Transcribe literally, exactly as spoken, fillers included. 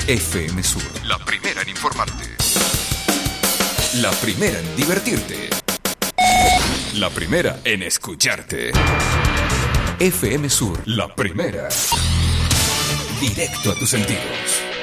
F M Sur, la primera en informarte. La primera en divertirte. La primera en escucharte. F M Sur, la primera. Directo a tus sentidos.